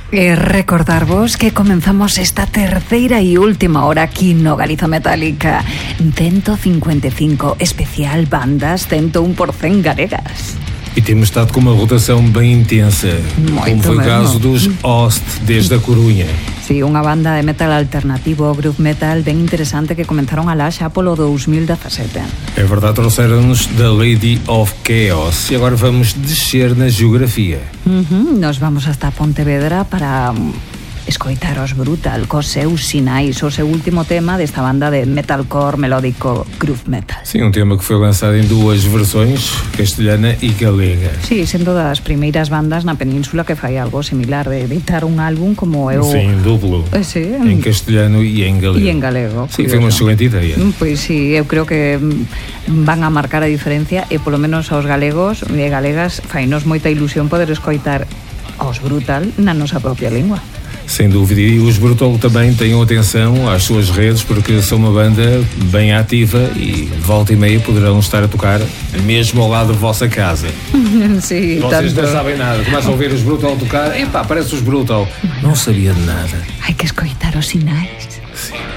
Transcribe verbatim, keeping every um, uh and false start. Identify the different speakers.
Speaker 1: E recordarvos que comenzamos esta terceira e última hora aquí no Galiza Metálica ciento cincuenta e cinco, especial bandas ciento un por cento galegas.
Speaker 2: E temos estado com uma rotação bem intensa,
Speaker 1: Muito
Speaker 2: como foi o
Speaker 1: mesmo.
Speaker 2: caso dos Host, desde a Corunha.
Speaker 1: Sí, unha banda de metal alternativo, groove metal ben interesante que comenzaron alá xa polo dos mil dezasete.
Speaker 2: É verdade, trouxeram-nos The Lady of Chaos e agora vamos descer na geografía.
Speaker 1: Uh-huh. Nos vamos hasta Pontevedra para um, escoitar os Brutal cos seus sinais, o seu último tema desta banda de metalcore melódico groove metal.
Speaker 2: Sim, um tema que foi lançado em duas versões, castelhana e galega.
Speaker 1: Sí, sendo das primeiras bandas na península que fai algo similar, de editar un álbum como é o...
Speaker 2: Sim, duplo,
Speaker 1: Eh, sí,
Speaker 2: em castelhano e em galego.
Speaker 1: e en galego.
Speaker 2: Sim, foi uma excelente ideia.
Speaker 1: Pois sí, eu creo que mm, van a marcar a diferencia e polo menos aos galegos e galegas fainos moita ilusión poder escoitar aos Brutal na nosa propia lingua.
Speaker 2: Sem dúvida, e os Brutal também tenham atenção às suas redes, porque são uma banda bem ativa e volta e meia poderão estar a tocar mesmo ao lado da vossa casa.
Speaker 1: Sí,
Speaker 2: Vocês
Speaker 1: tanto.
Speaker 2: não sabem nada, começam a ouvir os Brutal a tocar, epá, parece os Brutal. Não sabia de nada.
Speaker 1: Hai que escoitar os sinais.
Speaker 2: Sim.